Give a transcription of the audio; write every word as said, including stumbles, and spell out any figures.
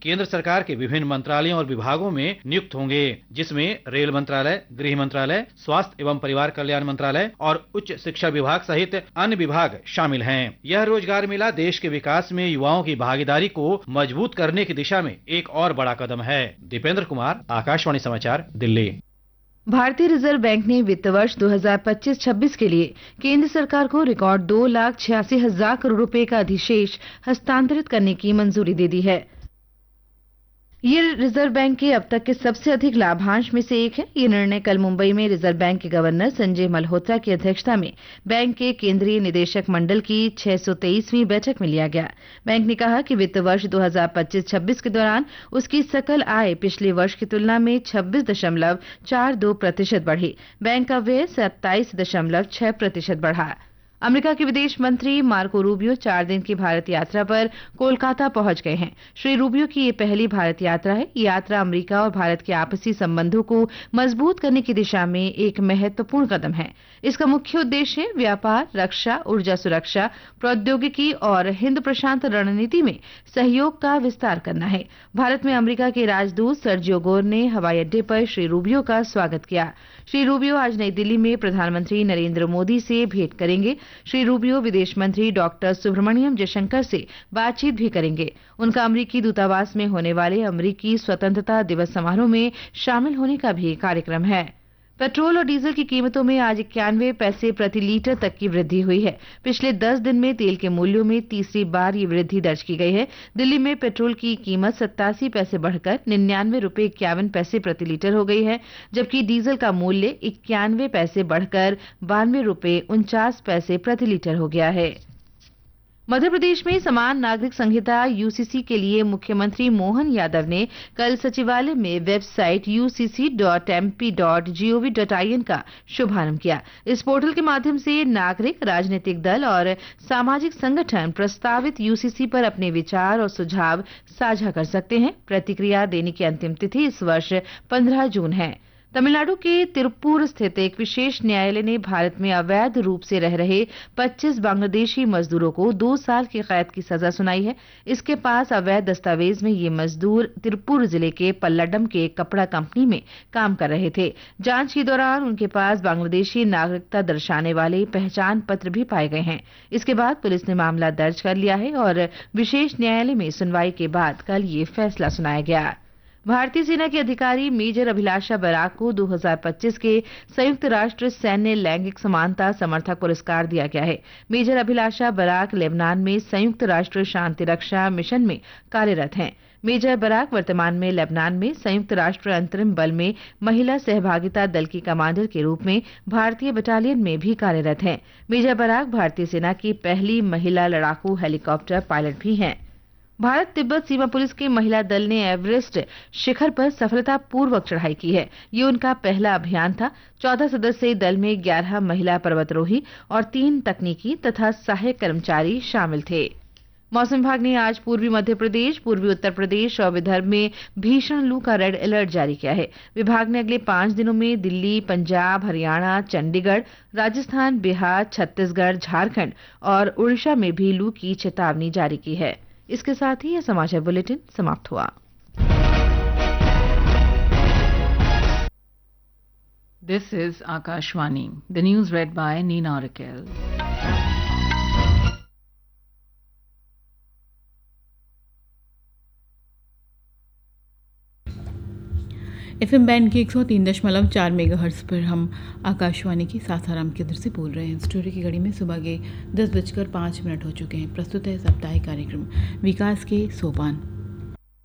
केंद्र सरकार के विभिन्न मंत्रालयों और विभागों में नियुक्त होंगे, जिसमें रेल मंत्रालय, गृह मंत्रालय, स्वास्थ्य एवं परिवार कल्याण मंत्रालय और उच्च शिक्षा विभाग सहित अन्य विभाग शामिल हैं। यह रोजगार मेला देश के विकास में युवाओं की भागीदारी को मजबूत करने की दिशा में एक और बड़ा कदम है। दीपेंद्र कुमार, आकाशवाणी समाचार, दिल्ली। भारतीय रिजर्व बैंक ने वित्त वर्ष दो हज़ार पच्चीस छब्बीस के लिए केंद्र सरकार को रिकॉर्ड दो लाख छियासी हजार करोड़ रुपए का अधिशेष हस्तांतरित करने की मंजूरी दे दी है। ये रिजर्व बैंक के अब तक के सबसे अधिक लाभांश में से एक है। ये निर्णय कल मुंबई में रिजर्व बैंक के गवर्नर संजय मल्होत्रा की अध्यक्षता में बैंक के केंद्रीय निदेशक मंडल की छह सौ तेईसवीं बैठक में लिया गया। बैंक ने कहा कि वित्त वर्ष दो हज़ार पच्चीस छब्बीस के दौरान उसकी सकल आय पिछले वर्ष की तुलना में छब्बीस दशमलव चार दो प्रतिशत बढ़ी। बैंक का व्यय सत्ताईस दशमलव छह प्रतिशत बढ़ा। अमेरिका के विदेश मंत्री मार्को रूबियो चार दिन की भारत यात्रा पर कोलकाता पहुंच गए हैं। श्री रूबियो की ये पहली भारत यात्रा है। ये यात्रा अमेरिका और भारत के आपसी संबंधों को मजबूत करने की दिशा में एक महत्वपूर्ण कदम है। इसका मुख्य उद्देश्य व्यापार, रक्षा, ऊर्जा सुरक्षा, प्रौद्योगिकी और हिंद प्रशांत रणनीति में सहयोग का विस्तार करना है। भारत में अमेरिका के राजदूत सर्जियो गोर ने हवाई अड्डे पर श्री रूबियो का स्वागत किया। श्री रूबियो आज नई दिल्ली में प्रधानमंत्री नरेंद्र मोदी से भेंट करेंगे। श्री रूबियो विदेश मंत्री डॉक्टर सुब्रमण्यम जयशंकर से बातचीत भी करेंगे। उनका अमेरिकी दूतावास में होने वाले अमेरिकी स्वतंत्रता दिवस समारोह में शामिल होने का भी कार्यक्रम है। पेट्रोल और डीजल की कीमतों में आज इक्यानवे पैसे प्रति लीटर तक की वृद्धि हुई है। पिछले दस दिन में तेल के मूल्यों में तीसरी बार ये वृद्धि दर्ज की गई है। दिल्ली में पेट्रोल की कीमत सत्तासी पैसे बढ़कर निन्यानवे रुपए इक्यावन पैसे प्रति लीटर हो गई है, जबकि डीजल का मूल्य इक्यानवे पैसे बढ़कर बानवे रुपए उनचास पैसे प्रति लीटर हो गया है। मध्य प्रदेश में समान नागरिक संहिता यूसीसी के लिए मुख्यमंत्री मोहन यादव ने कल सचिवालय में website you see C dot M P dot G O V dot I N का शुभारंभ किया। इस पोर्टल के माध्यम से नागरिक, राजनीतिक दल और सामाजिक संगठन प्रस्तावित यूसीसी पर अपने विचार और सुझाव साझा कर सकते हैं। प्रतिक्रिया देने की अंतिम तिथि इस वर्ष पंद्रह जून है। तमिलनाडु के तिरुप्पुर स्थित एक विशेष न्यायालय ने भारत में अवैध रूप से रह रहे पच्चीस बांग्लादेशी मजदूरों को दो साल की कैद की सजा सुनाई है। इसके पास अवैध दस्तावेज में ये मजदूर तिरुप्पुर जिले के पल्लाडम के कपड़ा कंपनी में काम कर रहे थे। जांच के दौरान उनके पास बांग्लादेशी नागरिकता दर्शाने वाले पहचान पत्र भी पाए गए हैं। इसके बाद पुलिस ने मामला दर्ज कर लिया है और विशेष न्यायालय में सुनवाई के बाद कल ये फैसला सुनाया गया। भारतीय सेना के अधिकारी मेजर अभिलाषा बराक को दो हज़ार पच्चीस के संयुक्त राष्ट्र सैन्य लैंगिक समानता समर्थक पुरस्कार दिया गया है। मेजर अभिलाषा बराक लेबनान में संयुक्त राष्ट्र शांति रक्षा मिशन में कार्यरत हैं। मेजर बराक वर्तमान में लेबनान में संयुक्त राष्ट्र अंतरिम बल में महिला सहभागिता दल की कमांडर के रूप में भारतीय बटालियन में भी कार्यरत हैं। मेजर बराक भारतीय सेना की पहली महिला लड़ाकू हेलीकॉप्टर पायलट भी हैं। भारत तिब्बत सीमा पुलिस के महिला दल ने एवरेस्ट शिखर पर सफलतापूर्वक चढ़ाई की है। ये उनका पहला अभियान था। चौदह सदस्यीय दल में ग्यारह महिला पर्वतारोही और तीन तकनीकी तथा सहायक कर्मचारी शामिल थे। मौसम विभाग ने आज पूर्वी मध्य प्रदेश, पूर्वी उत्तर प्रदेश और विदर्भ में भीषण लू का रेड अलर्ट जारी किया है। विभाग ने अगले पांच दिनों में दिल्ली, पंजाब, हरियाणा, चंडीगढ़, राजस्थान, बिहार, छत्तीसगढ़, झारखंड और उड़ीसा में भी लू की चेतावनी जारी की है। इसके साथ ही यह समाचार बुलेटिन समाप्त हुआ। This is Akashvani, the news red bye Neena Raquel. FM band की एक सौ तीन दशमलव चार मेगाहर्ट्ज पर हम आकाशवाणी की सासाराम केंद्र से बोल रहे हैं। स्टूडियो की घड़ी में सुबह के दस बजकर पाँच मिनट हो चुके हैं। प्रस्तुत है साप्ताहिक कार्यक्रम विकास के सोपान।